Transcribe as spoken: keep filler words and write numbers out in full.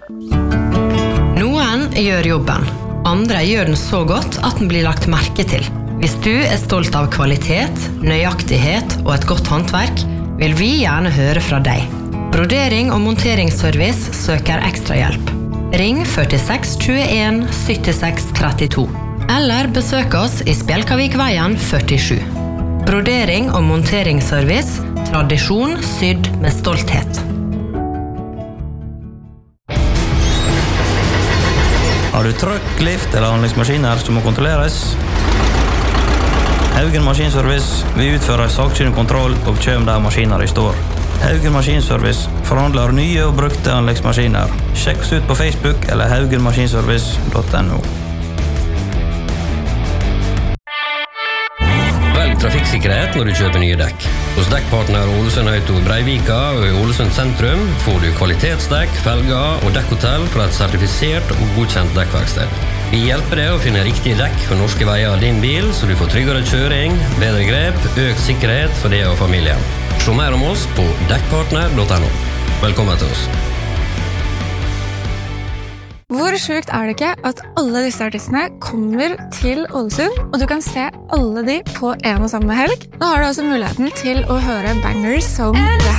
Noen gjør jobben, andre gjør den så godt at den blir lagt merke til. Hvis du er stolt av kvalitet, nøyaktighet og et godt håndverk, vil vi gjerne høre fra deg. Brodering og monteringsservice søker ekstra hjelp. Ring førtiseks tjueen syttiseks trettito. Eller besøk oss i Spjelkavikveien førtisju. Brodering og monteringsservice, tradisjon sydd med stolthet. Har du trøkk, lift eller anleggsmaskiner som må kontrolleres? Haugen Maskinservice, vi utfører saksynlig kontroll og kjøm der maskiner i står. Haugen Maskinservice forhandler nye og brukte anleggsmaskiner. Sjekk oss ut på Facebook eller haugenmaskinservice punktum no. Velg trafikksikkerhet når du kjøper nye dekk. Hos dekkpartner Ålesund Auto Breivika og i Ålesund sentrum får du kvalitetsdekk, felger og dekkhotell fra et sertifisert og godkjent dekkverksted. Vi hjelper deg å finne riktige dekk for norske veier av din bil, så du får tryggere kjøring, bedre grep, økt sikkerhet for deg og familien. Se mer om oss på dekkpartner punktum no. Velkommen til oss. Hvor sjukt er det ikke at alle disse artistene kommer til Ålesund, og du kan se alle de på en og samme helg? Nå har du også muligheten til å høre bangers som det